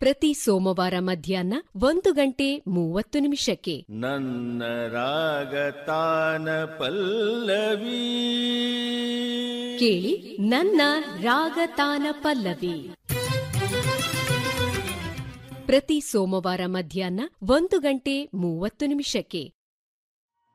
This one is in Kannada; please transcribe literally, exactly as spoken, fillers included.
ಪ್ರತಿ ಸೋಮವಾರ ಮಧ್ಯಾಹ್ನ ಒಂದು ಗಂಟೆ ಮೂವತ್ತು ನಿಮಿಷಕ್ಕೆ. ನನ್ನ ರಾಗತಾನ ಪಲ್ಲವಿ ಕೇಳಿ ನನ್ನ ರಾಗತಾನ ಪಲ್ಲವಿ ಪ್ರತಿ ಸೋಮವಾರ ಮಧ್ಯಾಹ್ನ ಒಂದು ಗಂಟೆ ಮೂವತ್ತು ನಿಮಿಷಕ್ಕೆ.